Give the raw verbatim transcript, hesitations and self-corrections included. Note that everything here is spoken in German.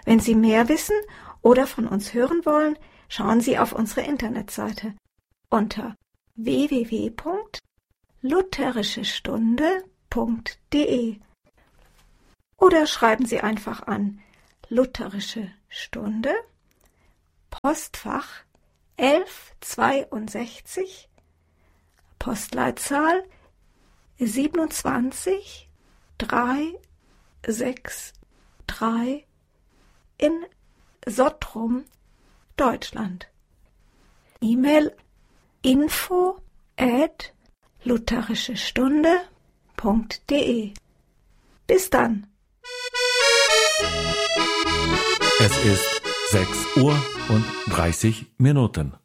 Wenn Sie mehr wissen oder von uns hören wollen, schauen Sie auf unsere Internetseite unter w w w punkt lutherische stunde punkt d e oder schreiben Sie einfach an Lutherische Stunde, Postfach elf zweiundsechzig, Postleitzahl siebenundzwanzig dreihundertdreiundsechzig in Sottrum, Deutschland. E-Mail info at lutherische stunde punkt d e. Bis dann. Es ist sechs Uhr und dreißig Minuten.